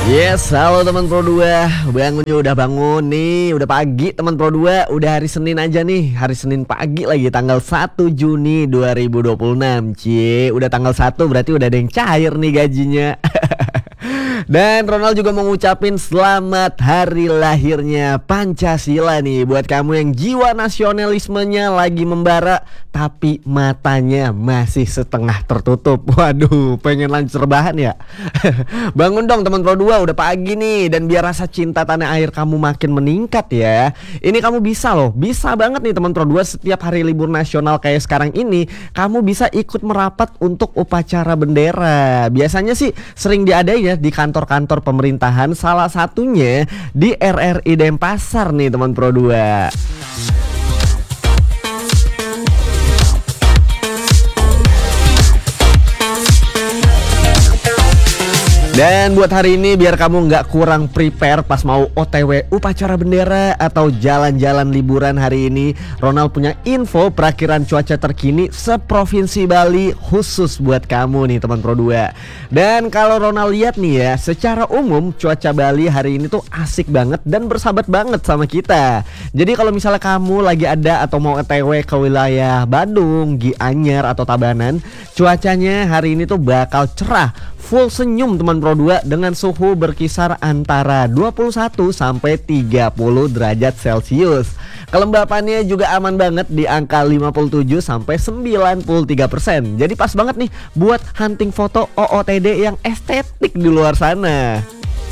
Yes, halo teman Pro 2. Bangunnya udah bangun nih, udah pagi teman Pro 2. Udah hari Senin aja nih, hari Senin pagi lagi tanggal 1 Juni 2026. Cie, udah tanggal 1 berarti udah ada yang cair nih gajinya. Dan Ronald juga mau ngucapin selamat hari lahirnya Pancasila nih buat kamu yang jiwa nasionalismenya lagi membara tapi matanya masih setengah tertutup. Waduh, pengen lanjut rebahan ya? Bangun dong teman Pro 2, udah pagi nih. Dan biar rasa cinta tanah air kamu makin meningkat ya, ini kamu bisa loh, bisa banget nih teman Pro 2. Setiap hari libur nasional kayak sekarang ini, kamu bisa ikut merapat untuk upacara bendera. Biasanya sih sering diadain ya di kantor-kantor pemerintahan, salah satunya di RRI Denpasar nih teman Pro 2. Dan buat hari ini biar kamu nggak kurang prepare pas mau OTW upacara bendera atau jalan-jalan liburan hari ini, Ronald punya info perakiran cuaca terkini seprovinsi Bali khusus buat kamu nih teman Pro 2. Dan kalau Ronald lihat nih ya, secara umum cuaca Bali hari ini tuh asik banget dan bersahabat banget sama kita. Jadi kalau misalnya kamu lagi ada atau mau OTW ke wilayah Bandung, Gianyar atau Tabanan, cuacanya hari ini tuh bakal cerah, full senyum teman Pro 2 dengan suhu berkisar antara 21 sampai 30 derajat Celcius. Kelembapannya juga aman banget di angka 57 sampai 93%. Jadi pas banget nih buat hunting foto OOTD yang estetik di luar sana.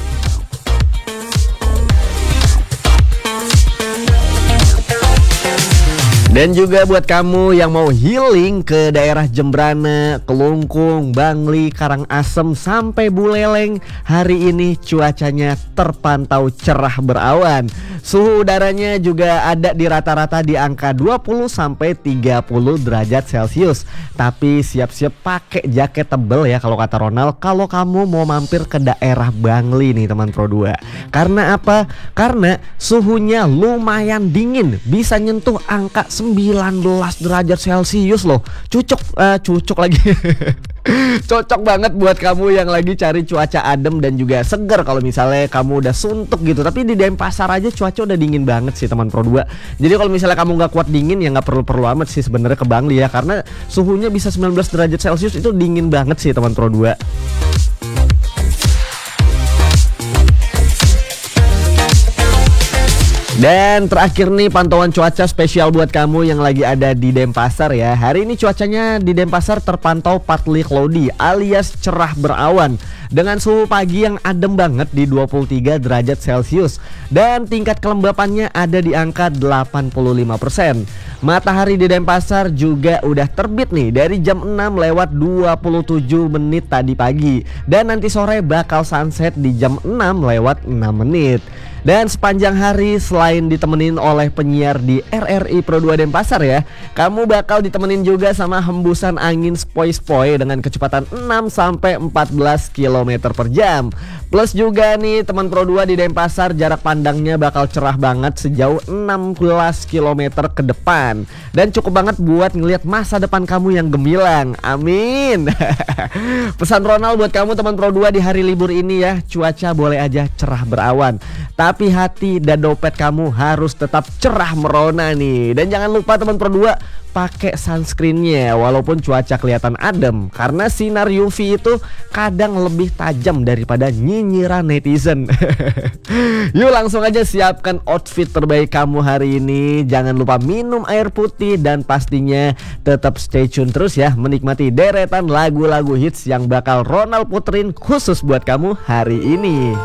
Dan juga buat kamu yang mau healing ke daerah Jembrana, Kelungkung, Bangli, Karangasem sampai Buleleng, hari ini cuacanya terpantau cerah berawan. Suhu udaranya juga ada di rata-rata di angka 20 sampai 30 derajat Celcius. Tapi siap-siap pakai jaket tebel ya kalau kata Ronald, kalau kamu mau mampir ke daerah Bangli nih teman Pro 2. Karena apa? Karena suhunya lumayan dingin, bisa nyentuh angka 19 derajat Celcius loh. Cucuk lagi. Cocok banget buat kamu yang lagi cari cuaca adem dan juga seger kalau misalnya kamu udah suntuk gitu. Tapi di Denpasar aja cuaca udah dingin banget sih teman Pro 2. Jadi kalau misalnya kamu nggak kuat dingin ya nggak perlu amat sih sebenarnya ke Bangli ya, karena suhunya bisa 19 derajat Celcius, itu dingin banget sih teman Pro 2. Dan terakhir nih pantauan cuaca spesial buat kamu yang lagi ada di Denpasar ya. Hari ini cuacanya di Denpasar terpantau partly cloudy alias cerah berawan dengan suhu pagi yang adem banget di 23 derajat Celcius dan tingkat kelembapannya ada di angka 85%. Matahari di Denpasar juga udah terbit nih dari jam 6 lewat 27 menit tadi pagi, dan nanti sore bakal sunset di jam 6 lewat 6 menit. Dan sepanjang hari selain ditemenin oleh penyiar di RRI Pro 2 Denpasar ya, kamu bakal ditemenin juga sama hembusan angin spoi-spoi dengan kecepatan 6 sampai 14 km per jam. Plus juga nih teman Pro 2 di Denpasar jarak pandangnya bakal cerah banget sejauh 16 km ke depan. Dan cukup banget buat ngelihat masa depan kamu yang gemilang. Amin. Pesan Ronald buat kamu teman Pro 2 di hari libur ini ya, cuaca boleh aja cerah berawan, tapi hati dan dompet kamu harus tetap cerah merona nih. Dan jangan lupa teman Pro 2, pakai sunscreennya walaupun cuaca kelihatan adem, karena sinar UV itu kadang lebih tajam daripada nyinyiran netizen. Yuk langsung aja siapkan outfit terbaik kamu hari ini. Jangan lupa minum air putih dan pastinya tetap stay tune terus ya, menikmati deretan lagu-lagu hits yang bakal Ronald puterin khusus buat kamu hari ini.